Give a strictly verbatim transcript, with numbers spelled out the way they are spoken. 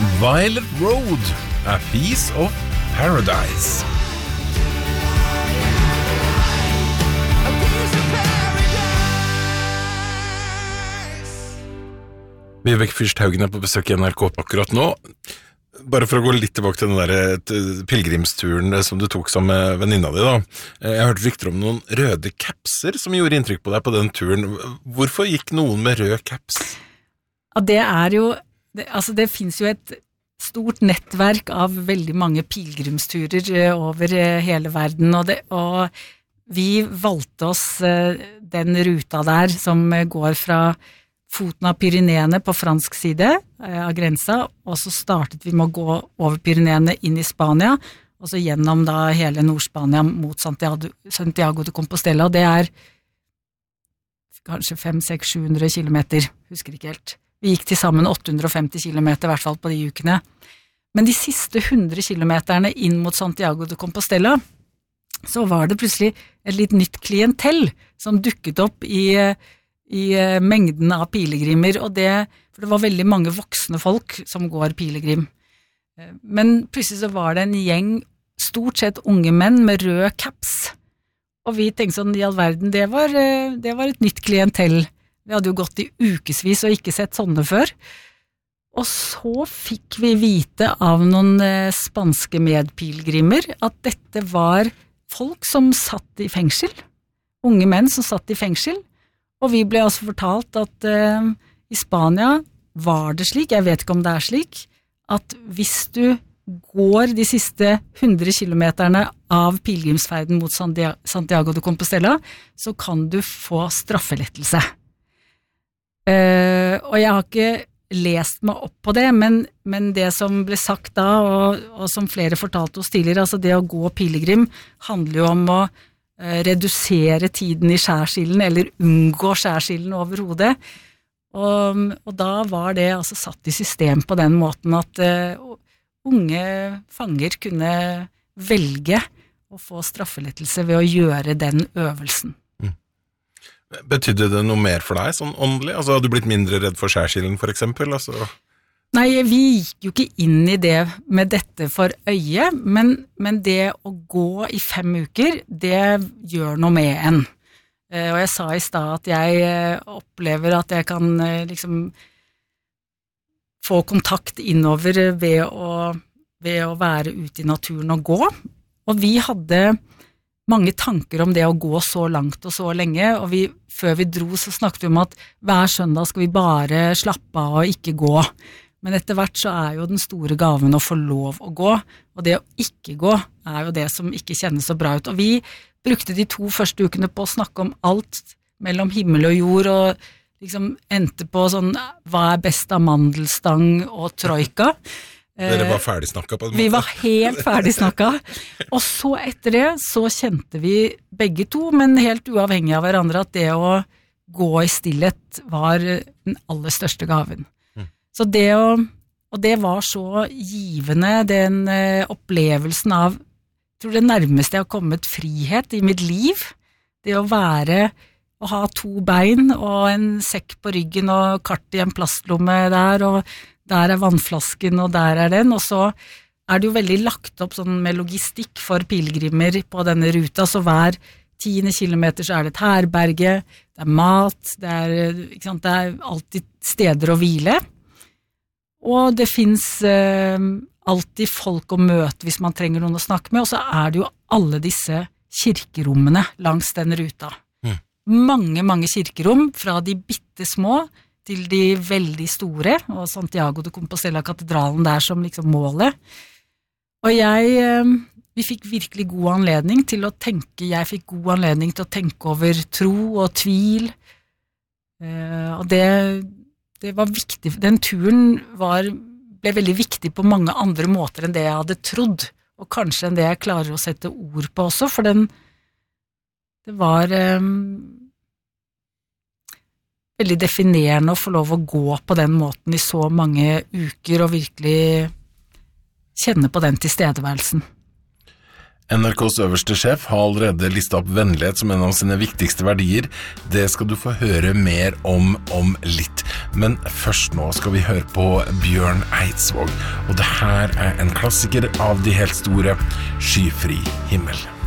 Violet Road, A Piece of Paradise. Vibeke Fyrst Haugen er på besøk i N R K akkurat nå. Bare for å gå litt tilbake til den der pilgrimsturen som du tok sammen med venninna di da. Jeg har hørt rykter om noen røde kapser som gjorde inntrykk på deg på den turen. Hvorfor gikk noen med rød kaps? Ja, det er jo, det, altså det finnes jo et stort nettverk av veldig mange pilgrimsturer over hele verden, og, det, og vi valgte oss den ruta der som går fra foten av Pyreneene på fransk side av grensa, og så startet vi med å gå over Pyreneene inn i Spania, og så gjennom da hele Nord-Spania mot Santiago, Santiago de Compostela, og det er kanskje fem, seks, sju hundre kilometer, husker ikke helt. Vi gikk til sammen åtte hundre og femti kilometer, i hvert fall på de ukene. Men de siste hundre kilometerne inn mot Santiago de Compostela, så var det plutselig et litt nytt klientell som dukket opp i i mengden av pilegrimer, og det, for det var veldig mange voksne folk som går pilegrim. Men plutselig så var det en gjeng, stort sett unge menn med rød caps, og vi tenkte sånn, i all verden, det var, det var et nytt klientell. Vi hadde jo gått i ukesvis og ikke sett sånne før. Og så fikk vi vite av noen spanske medpilegrimer at dette var folk som satt i fengsel, unge menn som satt i fengsel. Og vi ble altså fortalt at uh, i Spania var det slik, jeg vet ikke om det er slik, at hvis du går de siste hundre kilometerne av pilgrimsferden mot Santiago de Compostela, så kan du få straffelettelse. Uh, og jeg har ikke lest meg opp på det, men, men det som ble sagt da, og, og som flere fortalte oss tidligere, altså det å gå pilgrim handler jo om å redusere tiden i skjærsilden, eller unngå skjærsilden over hodet. Og, og da var det altså satt i system på den måten at uh, unge fanger kunne velge å få straffelettelse ved å gjøre den øvelsen. Mm. Betydde det noe mer for deg, sånn åndelig? Altså, hadde du blitt mindre redd for skjærsilden, for eksempel? Altså... Nei, vi gikk jo ikke inn i det med dette for øye, men, men det å gå i fem uker, det gjør noe med en. Og jeg sa i stad at jeg opplever at jeg kan liksom få kontakt innover ved å, ved å være ute i naturen og gå. Og vi hadde mange tanker om det å gå så langt og så lenge, og vi, før vi dro så snakket vi om at hver søndag skal vi bare slappe av og ikke gå. Men etter hvert så er jo den store gaven å få lov å gå, og det å ikke gå er jo det som ikke kjennes så bra ut. Og vi brukte de to første ukene på å snakke om alt mellom himmel og jord, og liksom endte på sånn, hva er best av mandelstang og troika? Dere var ferdigsnakket på en måte. Vi var helt ferdigsnakket. Og så etter det så kjente vi begge to, men helt uavhengig av hverandre, at det å gå i stillhet var den aller største gaven. Så det å, og det var så givende, den eh, opplevelsen av, jeg tror det nærmeste jeg har kommet frihet i mitt liv, det å være, å ha to bein og en sekk på ryggen og kart i en plastlomme der, og der er vannflasken og der er den, og så er det jo veldig lagt opp sånn med logistikk for pilgrimer på denne ruta, så hver tiende kilometer så er det et herberge, det er mat, det er, ikke sant, det er alltid steder å hvile. Og det finnes eh, alltid folk å møte hvis man trenger noen å snakke med, og så er det jo alle disse kirkerommene langs den ruta. Mm. Mange, mange kirkerom, fra de bitte små til de veldig store, og Santiago de Compostela-katedralen der som liksom målet. Og jeg, eh, vi fikk virkelig god anledning til å tenke, jeg fikk god anledning til å tenke over tro og tvil, eh, og det Det var viktig, den turen var, ble veldig viktig på mange andre måter enn det jeg hadde trodd, og kanskje enn det jeg klarer å sette ord på også, for den, det var um, veldig definerende å få lov å gå på den måten i så mange uker, og virkelig kjenne på den tilstedeværelsen. N R K's øverste sjef har allerede listet opp vennlighet som en av sine viktigste verdier. Det skal du få høre mer om om litt. Men først nå skal vi høre på Bjørn Eidsvåg, og det her er en klassiker av de helt store, Skyfri himmel.